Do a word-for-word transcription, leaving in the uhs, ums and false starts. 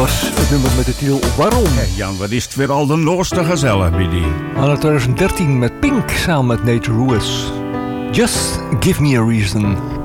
was het nummer met de titel Waarom? Hey Jan, wat is het weer al de nooste gezellig bij die? Aan twintig dertien met Pink samen met Nate Ruess. Just Give Me a Reason.